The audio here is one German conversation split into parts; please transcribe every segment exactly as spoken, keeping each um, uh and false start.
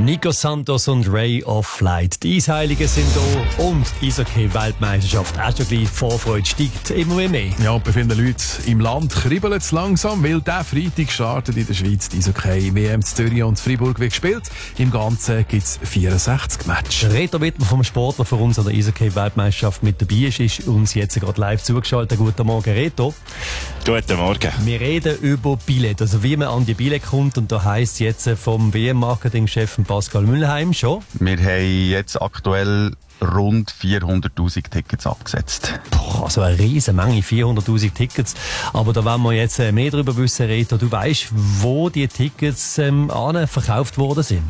Nico Santos und Ray of Flight. Die Eisheiligen sind da und die Eishockey-Weltmeisterschaft auch schon gleich. Die Vorfreude steigt immer mehr. Ja, und bei vielen Leuten im Land kribbelt es langsam, weil der Freitag startet in der Schweiz die Eishockey-W M in Zürich und Freiburg wird gespielt. Im Ganzen gibt es vierundsechzig Matches. Reto Wittmer vom Sportler für uns an der Eishockey-Weltmeisterschaft mit dabei ist, ist uns jetzt gerade live zugeschaltet. Guten Morgen, Reto. Guten Morgen. Wir reden über Billett, also wie man an die Billett kommt, und da heisst jetzt vom W M-Marketing-Chef Pascal Mühlheim schon. Wir haben jetzt aktuell rund vierhunderttausend Tickets abgesetzt. Boah, also eine riesen Menge, vierhunderttausend Tickets. Aber da wollen wir jetzt mehr darüber wissen, Reto. Du weißt, wo die Tickets ähm, verkauft worden sind?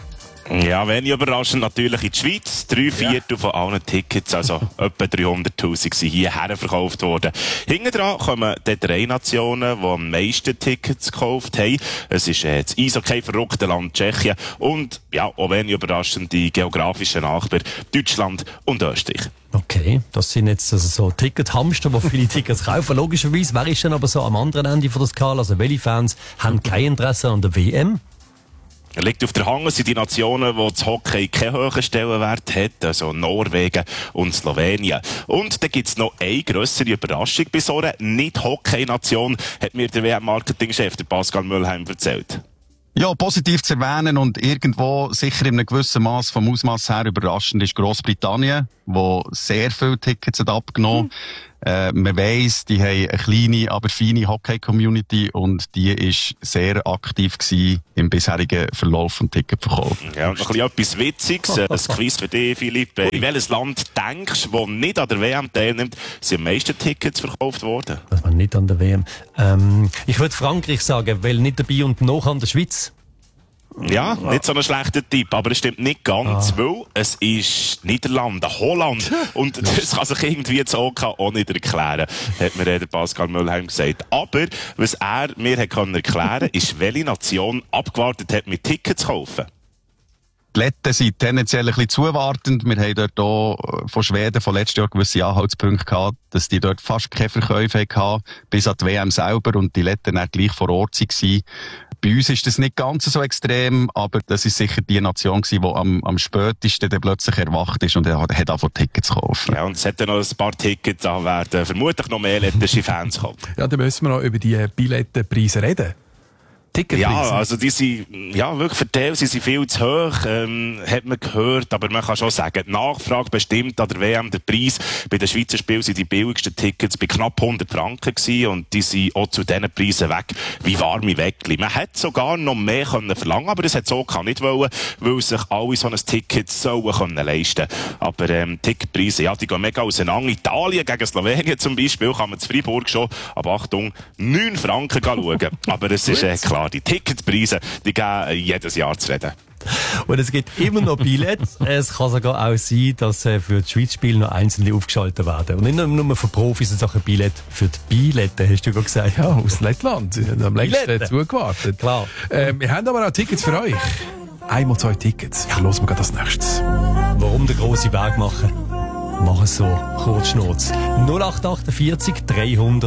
Ja, wenig überraschend natürlich in der Schweiz. Drei Viertel ja. von allen Tickets, also etwa dreihunderttausend, sind hierher verkauft worden. Hinten dran kommen die drei Nationen, die am meisten Tickets gekauft haben. Es ist äh, das Eishockey-verrückte Land Tschechien und, ja, auch wenig überraschend die geografischen Nachbarn Deutschland und Österreich. Okay, das sind jetzt also so Tickethamster, die viele Tickets kaufen, logischerweise. Wer ist denn aber so am anderen Ende von der Skala? Also welche Fans haben kein Interesse an der W M? Er liegt auf der Hand, sind die Nationen, wo das Hockey keinen hohen Stellenwert hat, also Norwegen und Slowenien. Und dann gibt's noch eine grössere Überraschung bei so einer Nicht-Hockey-Nation, hat mir der W M-Marketing-Chef Pascal Mühlheim erzählt. Ja, positiv zu erwähnen und irgendwo sicher in einem gewissen Maß vom Ausmaß her überraschend ist Grossbritannien, wo sehr viele Tickets hat abgenommen. Mhm. Äh, man weiss, die haben eine kleine, aber feine Hockey-Community und die ist sehr aktiv gewesen im bisherigen Verlauf von Ticketverkauf. Ja, und noch ein bisschen etwas Witziges, ein Quiz für dich, Philipp. In welches Land denkst du, das nicht an der W M teilnimmt, sind am meisten Tickets verkauft worden? Das war nicht an der W M. Ähm, ich würde Frankreich sagen, weil nicht dabei und noch an der Schweiz. Ja, nicht so ein schlechter Tipp, aber es stimmt nicht ganz, ah. weil es ist Niederlande, Holland. Und das kann sich irgendwie das O K auch nicht erklären, hat mir der Pascal Mühlheim gesagt. Aber was er mir hat können erklären, ist, welche Nation abgewartet hat, mit Tickets zu kaufen. Die Letten sind tendenziell ein bisschen zuwartend. Wir haben dort auch von Schweden von letztes Jahr gewisse Anhaltspunkte gehabt, dass die dort fast keine Verkäufe hatten, bis an die W M selber und die Letten dann gleich vor Ort waren. Bei uns ist das nicht ganz so extrem, aber das ist sicher die Nation gewesen, die am, am spätesten dann plötzlich erwacht ist und er hat, hat angefangen Tickets zu kaufen. Ja, und es hat dann noch ein paar Tickets, da werden vermutlich noch mehr lettische Fans kommen. Ja, dann müssen wir noch über die Billettenpreise reden. Ja, also die sind, ja, wirklich verteilt, sie sind viel zu hoch, ähm, hat man gehört, aber man kann schon sagen, die Nachfrage bestimmt an der W M, der Preis. Bei den Schweizer Spielen sind die billigsten Tickets bei knapp hundert Franken gewesen und die sind auch zu diesen Preisen weg wie warme Weckli. Man hätte sogar noch mehr können verlangen, aber das hat so auch nicht wollen, weil sich alle so ein Ticket sollen können leisten. Aber, ähm, Ticketpreise, ja, die gehen mega auseinander. Italien gegen Slowenien zum Beispiel kann man zu Freiburg schon, aber Achtung, neun Franken schauen. Aber es ist, äh, klar, die Ticketpreise, die geben jedes Jahr zu reden. Und es gibt immer noch Billets. Es kann sogar auch sein, dass äh, für das Schweiz-Spiel noch einzelne aufgeschaltet werden. Und nicht nur für Profis, sondern auch ein Billett für die Billetten, hast du gerade gesagt. Ja, aus Lettland. Sie haben am längsten zugewartet. Klar. Äh, wir haben aber auch Tickets für euch. Einmal zwei Tickets. Ja, hören wir gerade als nächstes. Warum den grossen Weg machen? Mach es so. Kurz Schnurz. null acht acht vier dreihundert